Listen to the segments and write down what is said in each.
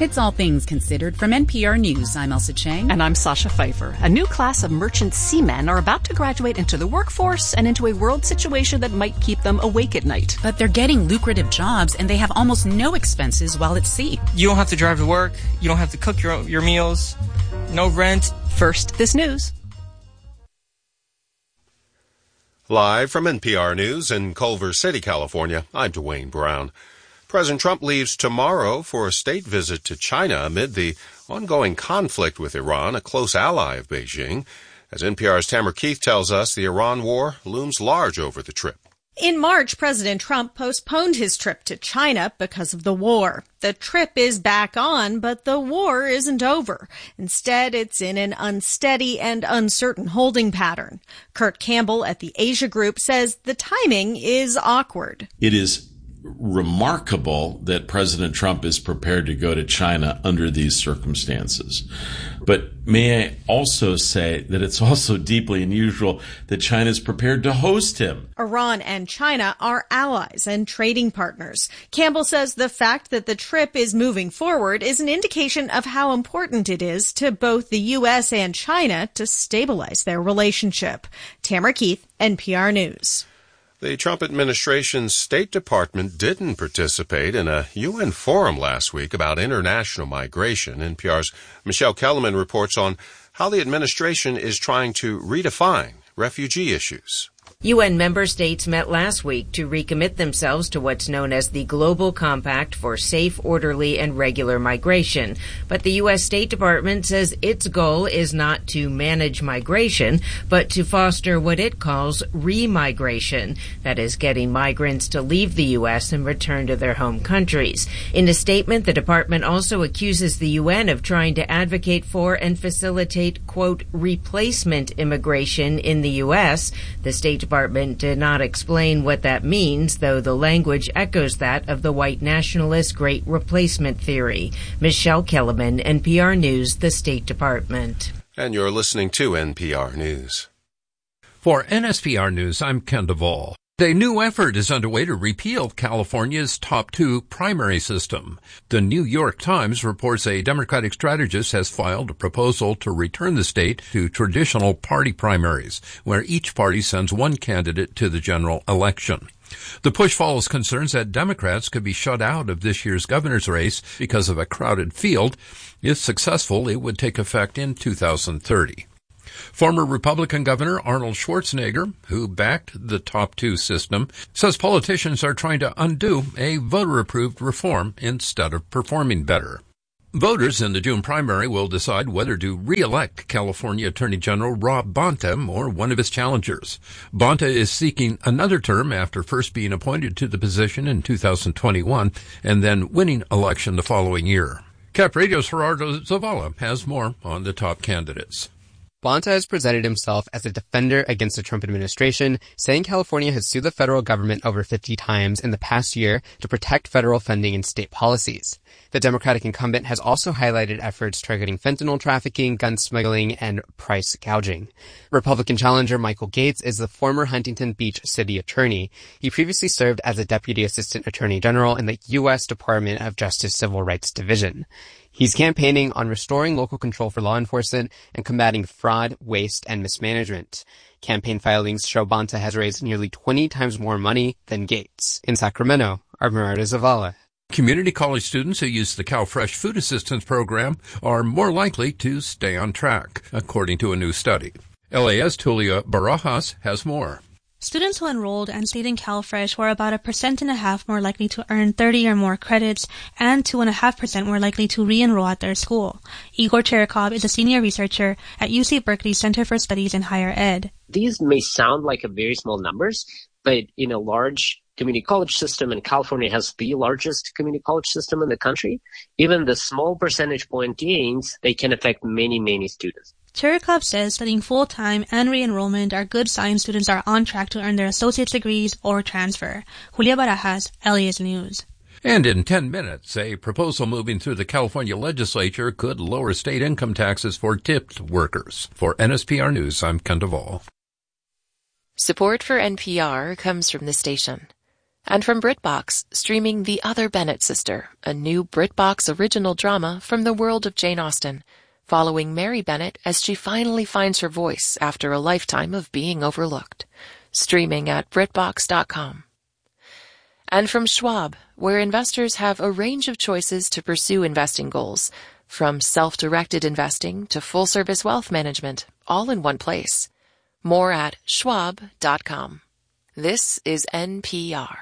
It's All Things Considered from NPR News. I'm Elsa Chang. And I'm Sasha Pfeiffer. A new class of merchant seamen are about to graduate into the workforce and into a world situation that might keep them awake at night. But they're getting lucrative jobs and they have almost no expenses while at sea. You don't have to drive to work. You don't have to cook your meals. No rent. First, this news. Live from NPR News in Culver City, California, I'm Dwayne Brown. President Trump leaves tomorrow for a state visit to China amid the ongoing conflict with Iran, a close ally of Beijing. As NPR's Tamara Keith tells us, the Iran war looms large over the trip. In March, President Trump postponed his trip to China because of the war. The trip is back on, but the war isn't over. Instead, it's in an unsteady and uncertain holding pattern. Kurt Campbell at the Asia Group says the timing is awkward. It is remarkable that President Trump is prepared to go to China under these circumstances. But may I also say that it's also deeply unusual that China is prepared to host him. Iran and China are allies and trading partners. Campbell says the fact that the trip is moving forward is an indication of how important it is to both the U.S. and China to stabilize their relationship. Tamara Keith, NPR News. The Trump administration's State Department didn't participate in a UN forum last week about international migration. NPR's Michelle Kellerman reports on how the administration is trying to redefine refugee issues. UN member states met last week to recommit themselves to what's known as the Global Compact for Safe, Orderly, and Regular Migration. But the U.S. State Department says its goal is not to manage migration, but to foster what it calls remigration. That is, getting migrants to leave the U.S. and return to their home countries. In a statement, the department also accuses the UN of trying to advocate for and facilitate, quote, replacement immigration in the U.S. The State Department did not explain what that means, though the language echoes that of the white nationalist Great Replacement theory. Michelle Kellerman, NPR News, the State Department. And you're listening to NPR News. For NSPR News, I'm Ken Duvall. A new effort is underway to repeal California's top two primary system. The New York Times reports a Democratic strategist has filed a proposal to return the state to traditional party primaries, where each party sends one candidate to the general election. The push follows concerns that Democrats could be shut out of this year's governor's race because of a crowded field. If successful, it would take effect in 2030. Former Republican Governor Arnold Schwarzenegger, who backed the top two system, says politicians are trying to undo a voter-approved reform instead of performing better. Voters in the June primary will decide whether to re-elect California Attorney General Rob Bonta or one of his challengers. Bonta is seeking another term after first being appointed to the position in 2021 and then winning election the following year. Cap Radio's Gerardo Zavala has more on the top candidates. Bonta has presented himself as a defender against the Trump administration, saying California has sued the federal government over 50 times in the past year to protect federal funding and state policies. The Democratic incumbent has also highlighted efforts targeting fentanyl trafficking, gun smuggling, and price gouging. Republican challenger Michael Gates is the former Huntington Beach city attorney. He previously served as a deputy assistant attorney general in the U.S. Department of Justice Civil Rights Division. He's campaigning on restoring local control for law enforcement and combating fraud, waste, and mismanagement. Campaign filings show Bonta has raised nearly 20 times more money than Gates. In Sacramento, Armando Zavala. Community college students who use the CalFresh Food Assistance Program are more likely to stay on track, according to a new study. LA's Tulia Barajas has more. Students who enrolled and stayed in CalFresh were about 1.5% more likely to earn 30 or more credits and 2.5% more likely to re-enroll at their school. Igor Cherikov is a senior researcher at UC Berkeley's Center for Studies in Higher Ed. These may sound like very small numbers, but in a large community college system, and California has the largest community college system in the country, even the small percentage point gains, they can affect many, many students. Cherikov says studying full-time and re-enrollment are good signs students are on track to earn their associate's degrees or transfer. Julia Barajas, LA's News. And in 10 minutes, a proposal moving through the California legislature could lower state income taxes for tipped workers. For NSPR News, I'm Ken Duvall. Support for NPR comes from the station And from BritBox, streaming The Other Bennett Sister, a new BritBox original drama from the world of Jane Austen, following Mary Bennett as she finally finds her voice after a lifetime of being overlooked. Streaming at BritBox.com. And from Schwab, where investors have a range of choices to pursue investing goals, from self-directed investing to full-service wealth management, all in one place. More at Schwab.com. This is NPR.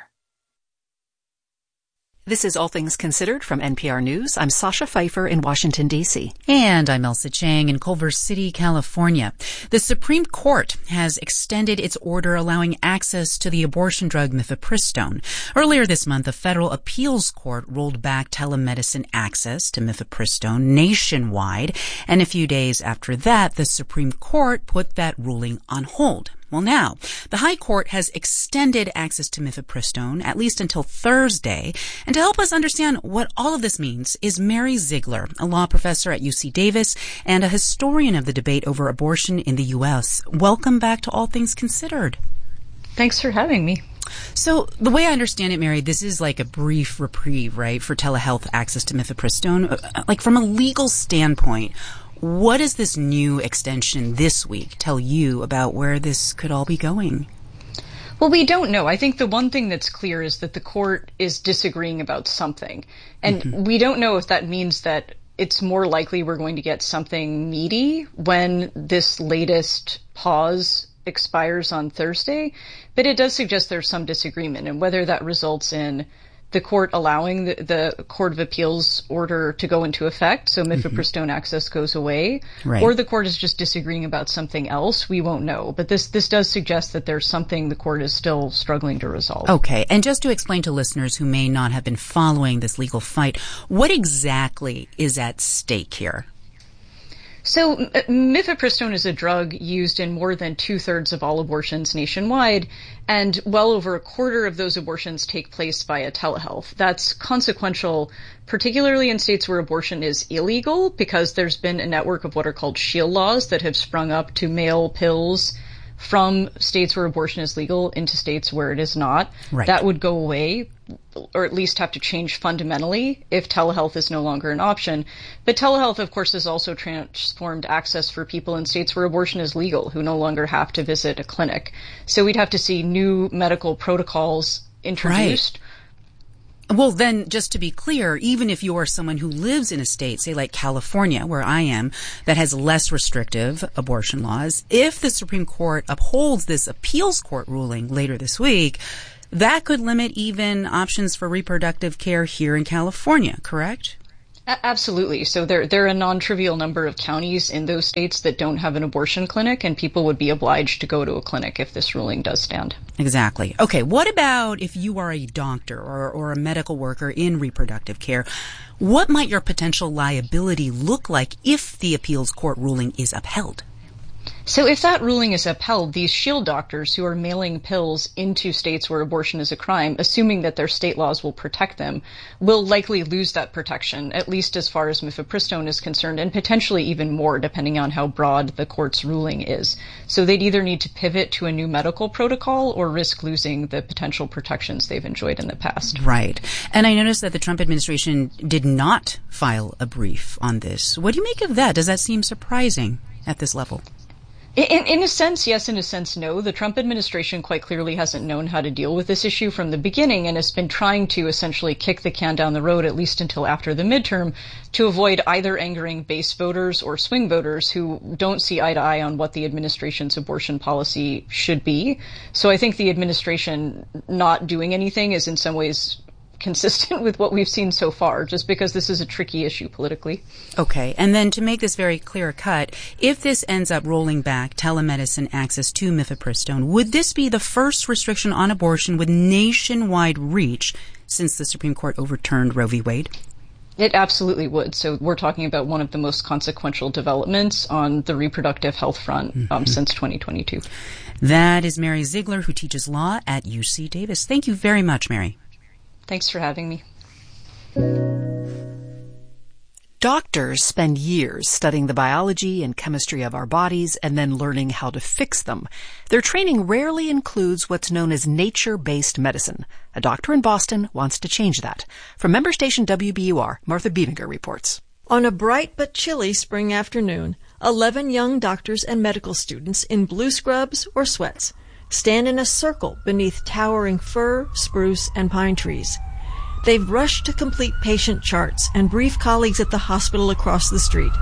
This is All Things Considered from NPR News. I'm Sasha Pfeiffer in Washington, D.C. And I'm Elsa Chang in Culver City, California. The Supreme Court has extended its order allowing access to the abortion drug mifepristone. Earlier this month, a federal appeals court rolled back telemedicine access to mifepristone nationwide. And a few days after that, the Supreme Court put that ruling on hold. Well, now, the High Court has extended access to mifepristone at least until Thursday. And to help us understand what all of this means is Mary Ziegler, a law professor at UC Davis and a historian of the debate over abortion in the U.S. Welcome back to All Things Considered. Thanks for having me. So the way I understand it, Mary, this is like a brief reprieve, right, for telehealth access to mifepristone. Like from a legal standpoint, what does this new extension this week tell you about where this could all be going? Well, we don't know. I think the one thing that's clear is that the court is disagreeing about something. And we don't know if that means that it's more likely we're going to get something meaty when this latest pause expires on Thursday. But it does suggest there's some disagreement, and whether that results in the court allowing the Court of Appeals order to go into effect, so mifepristone access goes away, or the court is just disagreeing about something else, we won't know. But this does suggest that there's something the court is still struggling to resolve. Okay, and just to explain to listeners who may not have been following this legal fight, what exactly is at stake here? So mifepristone is a drug used in more than 2/3 of all abortions nationwide, and well over a quarter of those abortions take place via telehealth. That's consequential, particularly in states where abortion is illegal, because there's been a network of what are called shield laws that have sprung up to mail pills from states where abortion is legal into states where it is not. Right. That would go away, or at least have to change fundamentally if telehealth is no longer an option. But telehealth, of course, has also transformed access for people in states where abortion is legal, who no longer have to visit a clinic. So we'd have to see new medical protocols introduced. Right. Well, then, just to be clear, even if you are someone who lives in a state, say like California, where I am, that has less restrictive abortion laws, if the Supreme Court upholds this appeals court ruling later this week, that could limit even options for reproductive care here in California, correct? Absolutely. So there are a non-trivial number of counties in those states that don't have an abortion clinic, and people would be obliged to go to a clinic if this ruling does stand. Exactly. Okay, what about if you are a doctor or a medical worker in reproductive care? What might your potential liability look like if the appeals court ruling is upheld? So if that ruling is upheld, these shield doctors who are mailing pills into states where abortion is a crime, assuming that their state laws will protect them, will likely lose that protection, at least as far as mifepristone is concerned, and potentially even more depending on how broad the court's ruling is. So they'd either need to pivot to a new medical protocol or risk losing the potential protections they've enjoyed in the past. Right. And I noticed that the Trump administration did not file a brief on this. What do you make of that? Does that seem surprising at this level? In a sense, yes. In a sense, no. The Trump administration quite clearly hasn't known how to deal with this issue from the beginning and has been trying to essentially kick the can down the road, at least until after the midterm, to avoid either angering base voters or swing voters who don't see eye to eye on what the administration's abortion policy should be. So I think the administration not doing anything is in some ways consistent with what we've seen so far, just because this is a tricky issue politically. Okay. And then to make this very clear cut, if this ends up rolling back telemedicine access to mifepristone, would this be the first restriction on abortion with nationwide reach since the Supreme Court overturned Roe v. Wade? It absolutely would. So we're talking about one of the most consequential developments on the reproductive health front since 2022. That is Mary Ziegler, who teaches law at UC Davis. Thank you very much, Mary. Thanks for having me. Doctors spend years studying the biology and chemistry of our bodies and then learning how to fix them. Their training rarely includes what's known as nature-based medicine. A doctor in Boston wants to change that. From member station WBUR, Martha Biebinger reports. On a bright but chilly spring afternoon, 11 young doctors and medical students in blue scrubs or sweats stand in a circle beneath towering fir, spruce, and pine trees. They've rushed to complete patient charts and brief colleagues at the hospital across the street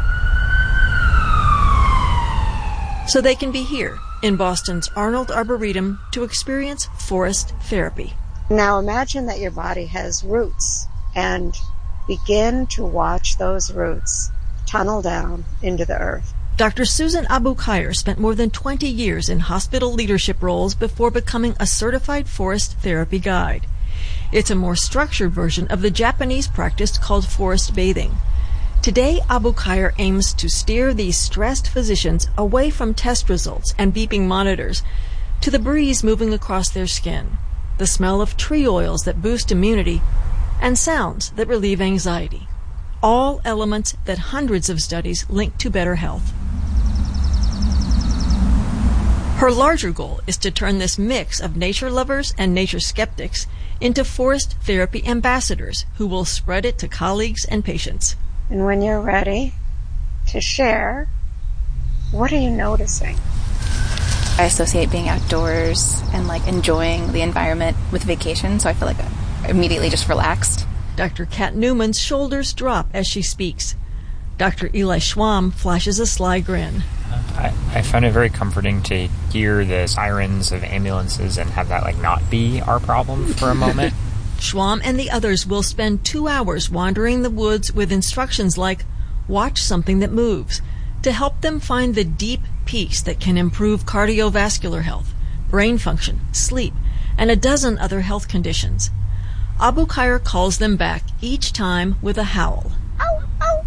so they can be here in Boston's Arnold Arboretum to experience forest therapy. Now imagine that your body has roots and begin to watch those roots tunnel down into the earth. Dr. Susan Abukhayer spent more than 20 years in hospital leadership roles before becoming a certified forest therapy guide. It's a more structured version of the Japanese practice called forest bathing. Today, Abukhayer aims to steer these stressed physicians away from test results and beeping monitors to the breeze moving across their skin, the smell of tree oils that boost immunity, and sounds that relieve anxiety. All elements that hundreds of studies link to better health. Her larger goal is to turn this mix of nature lovers and nature skeptics into forest therapy ambassadors who will spread it to colleagues and patients. And when you're ready to share, what are you noticing? I associate being outdoors and enjoying the environment with vacation, so I feel like I'm immediately just relaxed. Dr. Kat Newman's shoulders drop as she speaks. Dr. Eli Schwam flashes a sly grin. I found it very comforting to hear the sirens of ambulances and have that not be our problem for a moment. Schwam and the others will spend 2 hours wandering the woods with instructions like, watch something that moves, to help them find the deep peace that can improve cardiovascular health, brain function, sleep, and a dozen other health conditions. Abukhayer calls them back each time with a howl. Ow, ow,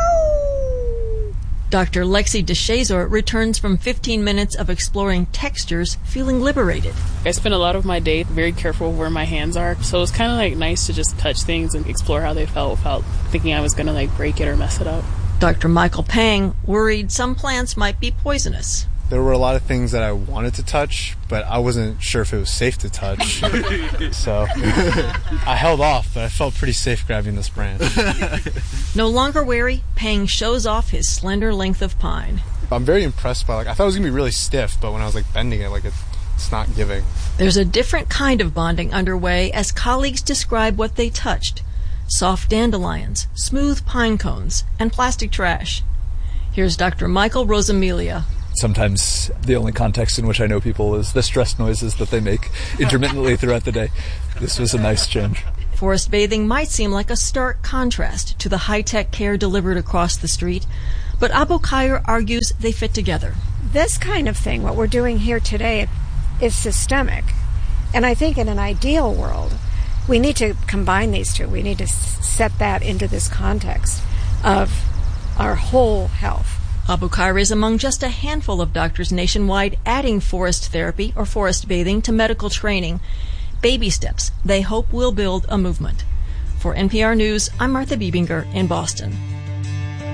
ow! Dr. Lexi DeShazor returns from 15 minutes of exploring textures feeling liberated. I spend a lot of my day very careful where my hands are, so it's kind of nice to just touch things and explore how they felt without thinking I was going to break it or mess it up. Dr. Michael Pang worried some plants might be poisonous. There were a lot of things that I wanted to touch, but I wasn't sure if it was safe to touch. So I held off, but I felt pretty safe grabbing this branch. No longer wary, Pang shows off his slender length of pine. I'm very impressed by I thought it was going to be really stiff, but when I was bending it, it's not giving. There's a different kind of bonding underway as colleagues describe what they touched. Soft dandelions, smooth pine cones, and plastic trash. Here's Dr. Michael Rosamilia. Sometimes the only context in which I know people is the stress noises that they make intermittently throughout the day. This was a nice change. Forest bathing might seem like a stark contrast to the high-tech care delivered across the street, but Abukhayer argues they fit together. This kind of thing, what we're doing here today, is systemic. And I think in an ideal world, we need to combine these two. We need to set that into this context of our whole health. Abukhayer is among just a handful of doctors nationwide adding forest therapy or forest bathing to medical training. Baby steps they hope will build a movement. For NPR News, I'm Martha Biebinger in Boston.